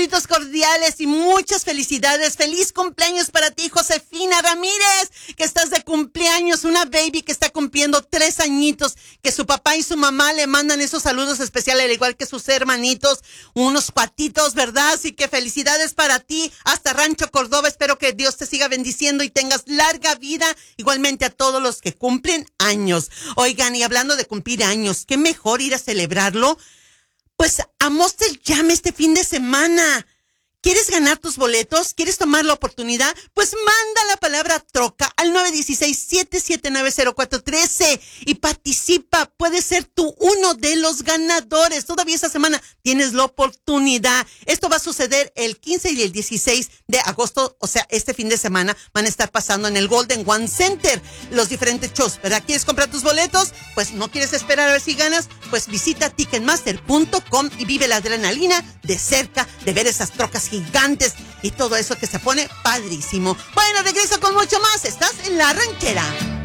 saluditos cordiales y muchas felicidades. Feliz cumpleaños para ti, Josefina Ramírez, que estás de cumpleaños. Una baby que está cumpliendo 3 añitos, que su papá y su mamá le mandan esos saludos especiales, al igual que sus hermanitos, unos cuatitos, ¿verdad? Así que felicidades para ti, hasta Rancho Córdoba. Espero que Dios te siga bendiciendo y tengas larga vida. Igualmente a todos los que cumplen años. Oigan, y hablando de cumplir años, qué mejor ir a celebrarlo pues a Monster Jam este fin de semana. ¿Quieres ganar tus boletos? ¿Quieres tomar la oportunidad? Pues manda la palabra troca al 916-779-0413 y participa. Puedes ser tú uno de los ganadores. Todavía esta semana tienes la oportunidad. Esto va a suceder el 15 y el 16 de agosto, o sea, este fin de semana van a estar pasando en el Golden One Center los diferentes shows, ¿verdad? ¿Quieres comprar tus boletos? Pues no quieres esperar a ver si ganas, pues visita ticketmaster.com y vive la adrenalina de cerca de ver esas trocas gigantes y todo eso que se pone padrísimo. Bueno, regreso con mucho más. Estás en La Ranchera.